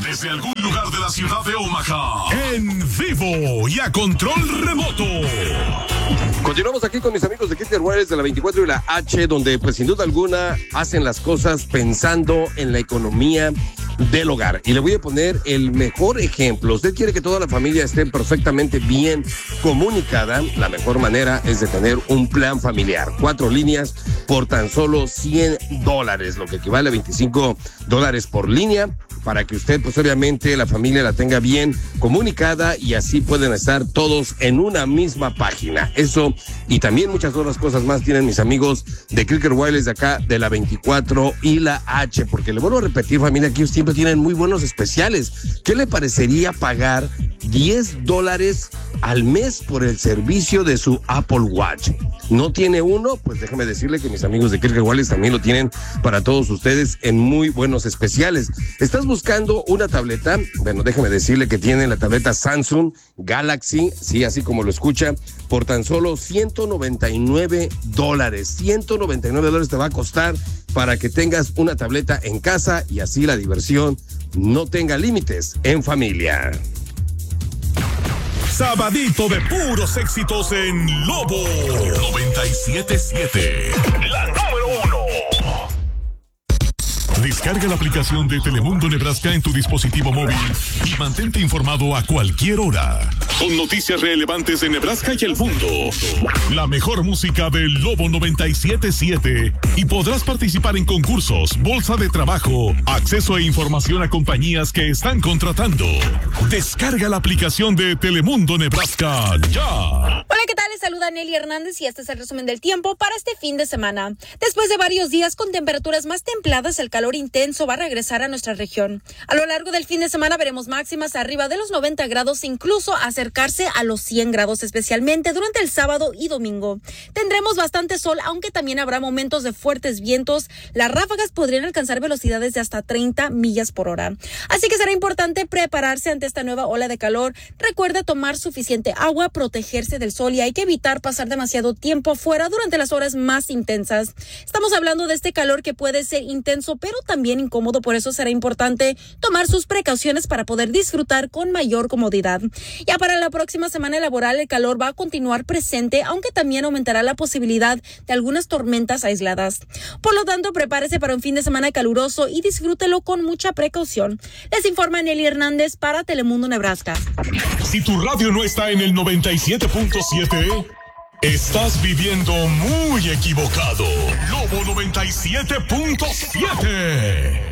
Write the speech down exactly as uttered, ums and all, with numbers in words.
Desde algún lugar de la ciudad de Omaha, en vivo y a control remoto. Continuamos aquí con mis amigos de Kirker Wireless de la veinticuatro y la H, donde pues sin duda alguna hacen las cosas pensando en la economía del hogar. Y le voy a poner el mejor ejemplo. Usted quiere que toda la familia esté perfectamente bien comunicada. La mejor manera es de tener un plan familiar. Cuatro líneas por tan solo cien dólares, lo que equivale a veinticinco dólares por línea, para que usted, pues obviamente, la familia la tenga bien comunicada y así pueden estar todos en una misma página. Eso y también muchas otras cosas más tienen mis amigos de Kirker Wireless de acá, de la veinticuatro y la H, porque le vuelvo a repetir, familia, aquí siempre tienen muy buenos especiales. ¿Qué le parecería pagar diez dólares al mes por el servicio de su Apple Watch? ¿No tiene uno? Pues déjeme decirle que mis amigos de Kirker Wireless también lo tienen para todos ustedes en muy buenos especiales. ¿Estás buscando una tableta? Bueno, déjeme decirle que tienen la tableta Samsung Galaxy, sí, así como lo escucha, por tan solo ciento noventa y nueve dólares. ciento noventa y nueve dólares te va a costar para que tengas una tableta en casa y así la diversión no tenga límites en familia. Sabadito de puros éxitos en Lobo noventa y siete siete, la número uno. Descarga la aplicación de Telemundo Nebraska en tu dispositivo móvil y mantente informado a cualquier hora con noticias relevantes de Nebraska y el mundo. La mejor música del Lobo noventa y siete siete y podrás participar en concursos, bolsa de trabajo, acceso e información a compañías que están contratando. Descarga la aplicación de Telemundo Nebraska ya. Hola, ¿qué tal? Les saluda Nelly Hernández y este es el resumen del tiempo para este fin de semana. Después de varios días con temperaturas más templadas, el calor intenso va a regresar a nuestra región. A lo largo del fin de semana veremos máximas arriba de los noventa grados, incluso acercarse a los cien grados, especialmente durante el sábado y domingo. Tendremos bastante sol, aunque también habrá momentos de fuertes vientos. Las ráfagas podrían alcanzar velocidades de hasta treinta millas por hora. Así que será importante prepararse ante esta nueva ola de calor. Recuerda tomar suficiente agua, protegerse del sol y hay que evitar pasar demasiado tiempo afuera durante las horas más intensas. Estamos hablando de este calor que puede ser intenso, pero también incómodo, por eso será importante tomar sus precauciones para poder disfrutar con mayor comodidad. Ya para la próxima semana laboral, el calor va a continuar presente, aunque también aumentará la posibilidad de algunas tormentas aisladas. Por lo tanto, prepárese para un fin de semana caluroso y disfrútelo con mucha precaución. Les informa Nelly Hernández para Telemundo Nebraska. Si tu radio no está en el noventa y siete punto siete, estás viviendo muy equivocado. Lobo noventa y siete punto siete.